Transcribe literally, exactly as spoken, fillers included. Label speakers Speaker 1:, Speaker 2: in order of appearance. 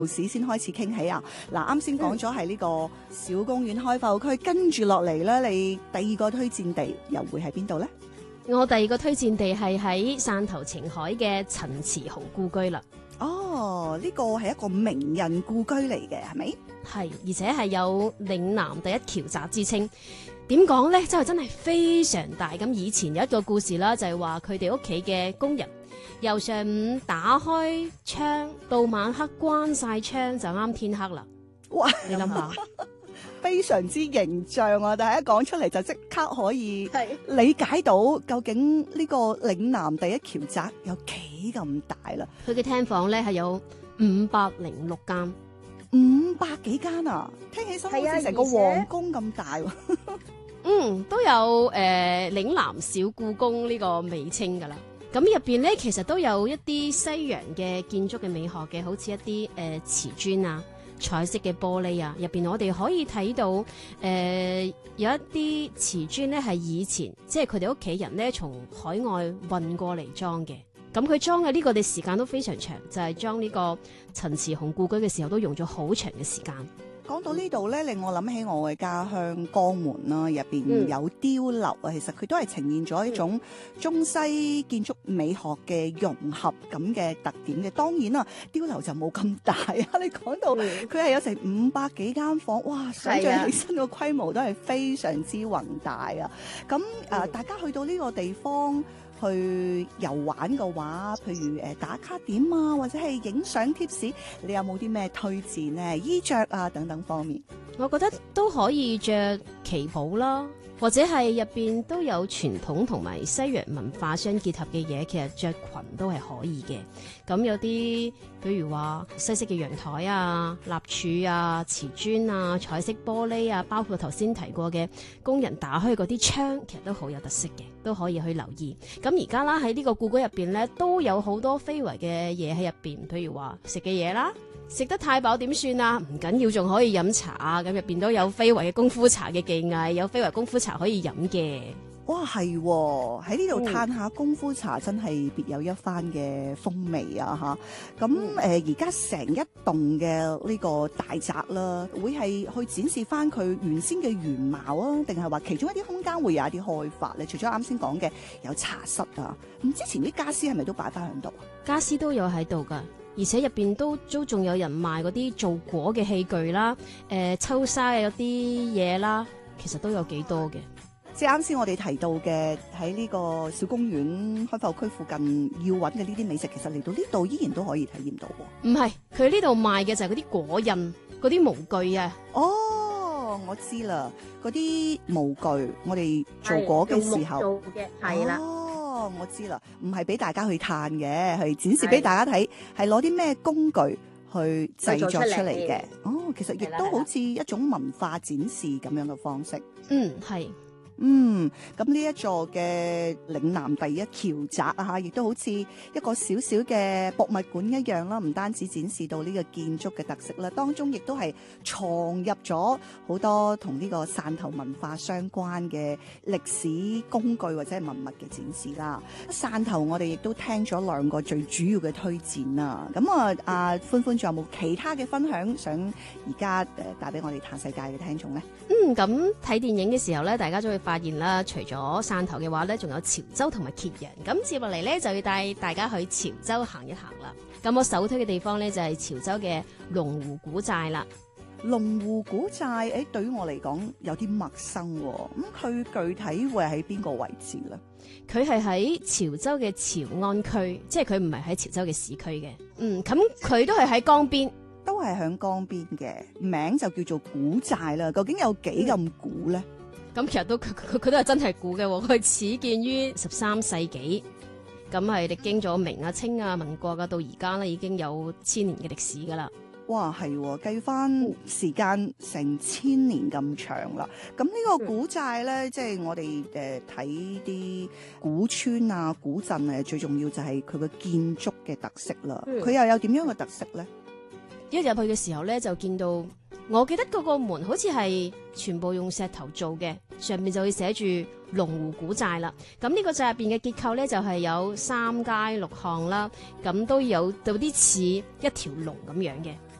Speaker 1: 市先開始傾起啊！嗱，啱先講咗係呢個小公園開埠區，跟住落嚟咧，你第二個推薦地又會喺邊度咧？
Speaker 2: 我第二個推薦地係喺汕頭晴海嘅陳慈鴻故居啦。
Speaker 1: 哦，呢個係一個名人故居嚟嘅，係咪？
Speaker 2: 係，而且係有嶺南第一僑宅之稱。點講咧？真係真係非常大。咁以前有一個故事啦，就係話佢哋屋企嘅工人由上午打開窗到晚黑關晒窗，就啱天黑啦。
Speaker 1: 哇！
Speaker 2: 你諗下，非
Speaker 1: 常之形象啊！但係一講出嚟就即刻可以理解到究竟呢個嶺南第一僑宅有幾咁大啦。
Speaker 2: 佢嘅廳房咧係有五百零六間，
Speaker 1: 五百幾間啊！聽起身好似成個皇宮咁大喎。
Speaker 2: 嗯，都有誒、呃、嶺南小故宮呢個美稱噶啦。咁入邊咧其實都有一啲西洋嘅建築嘅美學嘅，好似一啲誒、呃、瓷磚啊、彩色嘅玻璃啊。入邊我哋可以睇到誒、呃、有一啲瓷磚咧係以前即係佢哋屋企人咧從海外運過嚟裝嘅。咁佢裝嘅呢個嘅時間都非常長，就係裝呢個陳慈鴻故居嘅時候都用咗好長嘅時間。
Speaker 1: 講到呢度咧，令我諗起我嘅家鄉江門啦，入邊有碉樓啊，其實佢都係呈現咗一種中西建築美學嘅融合咁嘅特點嘅。當然啦，碉樓就冇咁大啊。你講到佢係有成五百幾間房，哇！想像起身個規模都係非常之宏大啊。咁誒、呃，大家去到呢個地方去遊玩嘅話，譬如誒打卡點啊，或者係影相貼士，你有冇啲咩推薦呢？衣着啊等等方面，
Speaker 2: 我覺得都可以着旗袍啦，或者係入邊都有傳統同埋西洋文化相結合嘅嘢，其實着裙都係可以嘅。咁有啲比如話西式嘅陽台啊、立柱啊、瓷磚啊、彩色玻璃啊，包括頭先提過嘅工人打開嗰啲窗，其實都好有特色嘅，都可以去留意。咁而家啦喺呢個故居入邊咧，都有好多非遺嘅嘢喺入邊，譬如話食嘅嘢啦。食得太飽點算啊？唔緊要，仲可以飲茶啊！咁入邊都有非遺嘅功夫茶嘅技藝，有非遺功夫茶可以飲嘅。
Speaker 1: 哇，係喎，喺呢度嘆下功夫茶，真係別有一番嘅風味啊！嚇，咁誒而家成一棟嘅呢個大宅啦，會係去展示翻佢原先嘅原貌啊，定係話其中一啲空間會有一啲開發咧？除咗啱先講嘅有茶室啊，咁之前啲家私係咪都擺翻喺度啊？
Speaker 2: 家私都有喺度噶。而且入邊都都仲有人賣嗰啲做果嘅器具啦，誒、呃、抽沙嘅嗰啲嘢啦，其實都有幾多嘅。
Speaker 1: 即係啱先我哋提到嘅喺呢個小公園開埠區附近要揾嘅呢啲美食，其實嚟到呢度依然都可以體驗到喎。
Speaker 2: 唔係，佢呢度賣嘅就係嗰啲果印、嗰啲模具啊。
Speaker 1: 哦，我知啦，嗰啲模具我哋做果嘅時候
Speaker 3: 做嘅係啦。
Speaker 1: 哦，我知啦，唔係俾大家去嘆嘅，係展示俾大家睇，係攞啲咩工具去製作出嚟嘅。哦，其實亦都好似一種文化展示咁樣嘅方式。
Speaker 2: 嗯，係。
Speaker 1: 嗯，咁呢一座嘅嶺南第一僑宅啊，嚇，亦都好似一個小小嘅博物館一樣啦。唔單止展示到呢個建築嘅特色啦，當中亦都係藏入咗好多同呢個汕頭文化相關嘅歷史工具或者係文物嘅展示啦。汕頭我哋亦都聽咗兩個最主要嘅推薦啦。咁啊，阿歡歡仲有冇其他嘅分享想而家誒帶俾我哋嘆世界嘅聽眾呢？
Speaker 2: 嗯，咁睇電影嘅時候咧，大家都會發現啦，除咗汕頭嘅話咧，仲有潮州同埋揭陽。咁接落嚟咧，就要帶大家去潮州行一行啦。咁我首推嘅地方咧，就係潮州嘅龍湖古寨啦。
Speaker 1: 龍湖古寨，誒，對於我嚟講有啲陌生喎。咁佢具體會喺邊個位置咧？
Speaker 2: 佢係喺潮州嘅潮安區，即係佢唔係喺潮州嘅市區嘅。嗯，咁佢都係喺江邊。
Speaker 1: 都係響江邊嘅，名就叫做古寨啦。究竟有幾咁古咧？
Speaker 2: 咁、嗯、其實都佢佢佢都係真係古嘅，佢始建於十三世紀，咁係歷經咗明啊、清啊、民國啊，到而家咧已經有千年嘅歷史噶啦。
Speaker 1: 哇，係計翻時間成千年咁長啦。咁呢個古寨咧，即係我哋誒睇啲古村啊、古鎮誒，最重要就係佢個建築嘅特色啦。佢、嗯、又有點樣嘅特色咧？
Speaker 2: 一入去嘅時候咧，就見到，我記得嗰個門好似係全部用石頭做嘅，上面就會寫住龍湖古寨啦。咁呢個寨入邊嘅結構咧，就係有三街六巷啦，咁都有有啲似一條龍咁樣嘅。